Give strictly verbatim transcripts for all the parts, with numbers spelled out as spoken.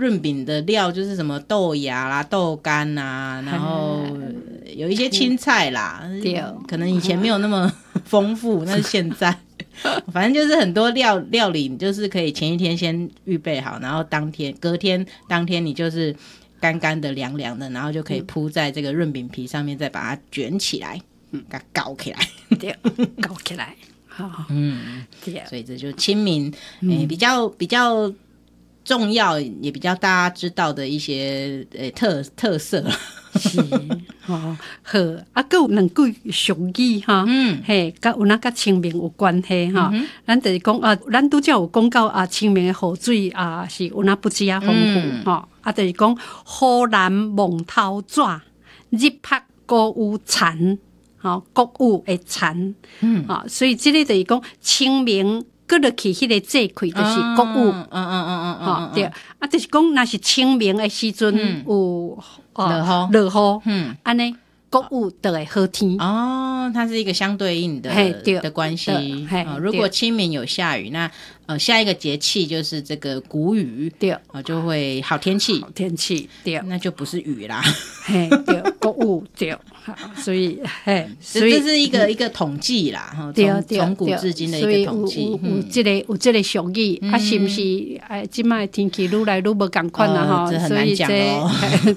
润饼的料就是什么豆芽啦、豆干啊，然后有一些青菜啦，可能以前没有那么丰富，那是现在。反正就是很多料料理，你就是可以前一天先预备好，然后当天隔天当天你就是干干的凉凉的，然后就可以铺在这个润饼皮上面，再把它卷起来，嗯，给它搞起来， 对，搞起来，好， 嗯，对，所以这就清明，诶、比较比较重要，也比较大家知道的一些诶特特色。 是，哦，好，啊，还有两句俗语哈，嗯，嘿，甲有哪甲清明有关系哈？嗯、咱就是讲啊，咱拄则有讲到啊，清明的雨水啊是有哪不止啊丰富哈、嗯，啊，就是讲好南蒙头纸，日拍歌有蝉，哈，国有会蝉，嗯，啊，所以这个就是讲清明。过落去迄个节气就是国雨，嗯嗯嗯嗯嗯，对，啊，就是讲若是清明的时阵有落雨， 落雨，嗯，安尼国雨就会好天。 哦，它是一个相对应的的关系。哦，如果清明有下雨，那呃下一个节气就是这个谷雨，对，哦就会好天气， 好天气，对， 那就不是雨啦。 嘿，对，国雨对。所以，嘿， 所以这是一个、嗯、一个统计啦，哈，从从古至今的一个统计。 有有这个有这个俗语，嗯、啊，是不是？哎，今麦天气愈来愈无共款啦，哈、 哦，这很难讲哦。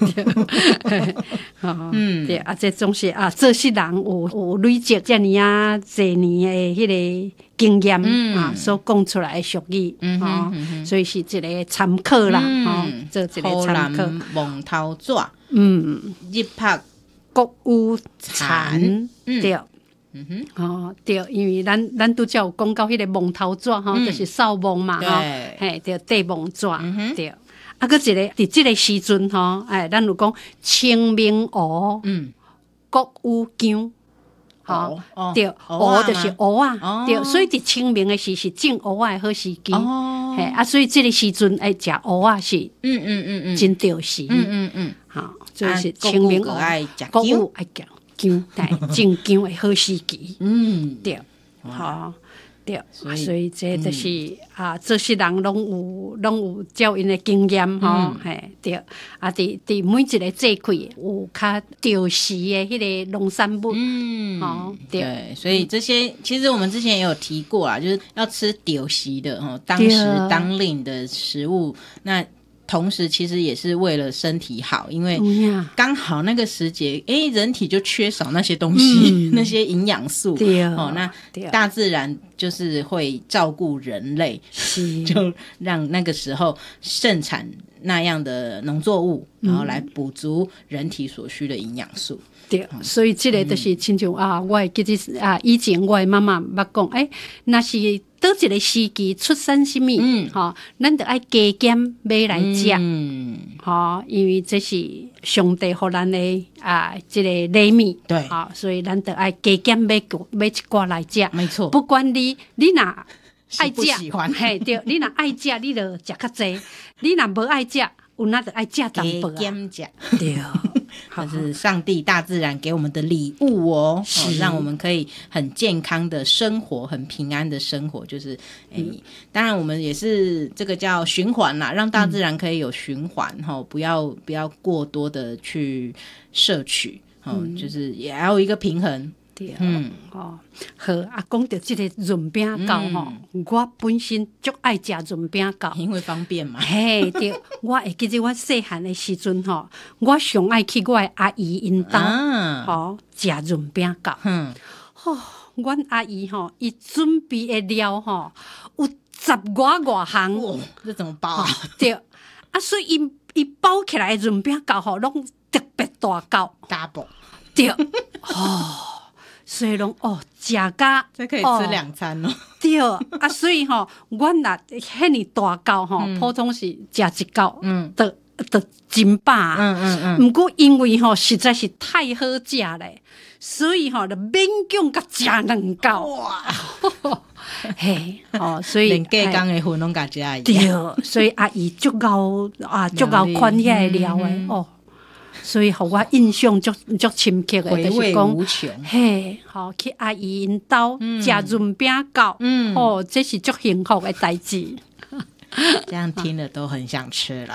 嗯，对啊，这总是啊，做事人有有累积这么啊多年的迄个经验、嗯、啊，所讲出来的俗语，嗯哼嗯哼，所以是一个参考啦，哈、嗯，做一个参考。 蒙头纸， 嗯， 日拍。 国有蝉，对，嗯哼，哦，对，因为咱咱拄则有讲到迄个蒙头纸吼，嗯、就是扫蒙嘛，吼，嘿，对，地蒙纸，嗯、对，啊，佮一个伫即个时阵吼，哎，咱有讲清明芋，嗯，国有姜，吼、哦，对，芋就是芋啊，哦、对，所以伫清明的时是种芋仔的好时机，哦，嘿，啊，所以即个时阵爱食芋仔是，嗯嗯嗯嗯，真着时，嗯嗯嗯，好。就是清明爱食姜， 国有爱食姜，但种姜的好时机。嗯，对，好，对，所以这就是啊，做事人拢有拢有照因的经验吼，嘿，对，啊，伫伫每一个节气有较着时的迄个农产物，嗯， 好，对，所以这些其实我们之前也有提过啊，就是要吃着时的哈，当时当令的食物，那。同时其实也是为了身体好，因为刚好那个时节诶人体就缺少那些东西、嗯、那些营养素哦，那大自然就是会照顾人类，就让那个时候盛产那样的农作物、嗯、然后来补足人体所需的营养素。 对，所以这个就是亲像、嗯、啊，我会记得啊，以前我的妈妈捌讲，诶，那是倒一个时期出产什么，嗯，哈、哦，咱得爱加减买来食，嗯，哈、哦，因为这是上帝给咱的啊，这个礼物， 对， 啊、哦，所以咱得爱加减买买一寡来食， 没错， 不管你你哪爱食，喜欢嘿，对，你哪爱食，你就食较济，你哪无爱食。有那就爱食淡薄啊，对， 这是上帝大自然给我们的礼物哦，哦让我们可以很健康的生活，很平安的生活。就是，哎、嗯，当然我们也是这个叫循环啦，让大自然可以有循环哈、嗯，不要不要过多的去摄取，哦、嗯，就是也要有一个平衡。 对，嗯，哦，好啊，讲到这个润饼糕吼、嗯，我本身足爱食润饼糕， 因为方便嘛。 嘿，对，我会记得我细汉的时阵吼，我上爱去我的阿姨因兜，吼食润饼糕。嗯，哦，阮阿姨吼，伊准备的料吼有十外外项， 哦，这怎么包啊？ 对，啊，所以伊伊包起来的润饼糕吼，拢特别大糕 ，double， 对，哦。所以拢哦，食甲这可以吃两餐哦。 对啊，所以吼、喔，阮若遐尼大糕吼、嗯，普通是食一糕，嗯，得得真饱、啊，嗯嗯嗯。毋过因为吼、喔、实在是太好食咧，所以吼、喔、就勉强甲食两糕。哇！嘿，哦，所以连隔工的份拢甲食伊。 对，所以阿姨足够啊，足够款遐料诶、嗯、哦。所以，互我印象足足深刻的，就是讲，嘿，好去阿姨因兜食润饼糕，嗯，哦，这是足幸福的代志。 这样听了都很想吃了。